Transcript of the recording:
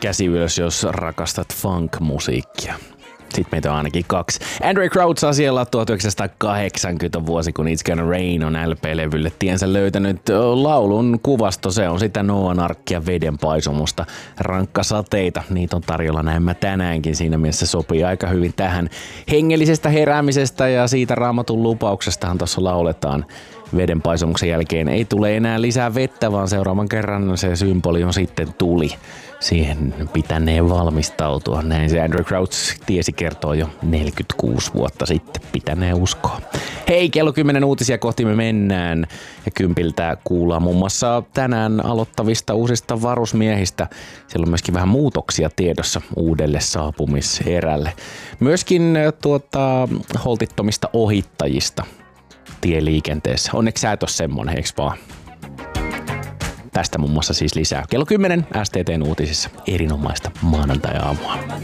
käsi ylös, jos rakastat funk-musiikkia. Sitten meitä on ainakin 2. Andre Crouch asialla 1980 vuosi, kun It's Gonna Rain on LP-levylle tiensä löytänyt laulun kuvasto. Se on sitä Noan arkkia, vedenpaisumusta, rankkasateita. Niitä on tarjolla näemmä tänäänkin. Siinä mielessä sopii aika hyvin tähän hengellisestä heräämisestä ja siitä Raamatun lupauksestahan tuossa lauletaan. Vedenpaisumuksen jälkeen ei tule enää lisää vettä, vaan seuraavan kerran se symboli on sitten tuli. Siihen pitäneen valmistautua. Näin se Andre Crouch tiesi kertoo jo 46 vuotta sitten. Pitäneen uskoa. Hei, kello 10 uutisia kohti me mennään. Ja 10 kuullaan muun muassa tänään aloittavista uusista varusmiehistä. Siellä on myöskin vähän muutoksia tiedossa uudelle saapumiserälle. Myöskin holtittomista ohittajista tieliikenteessä. Onneksi sä et ole semmonen, eiks vaan? Tästä muun muassa siis lisää. Kello 10 STT:n uutisissa. Erinomaista maanantai-aamua.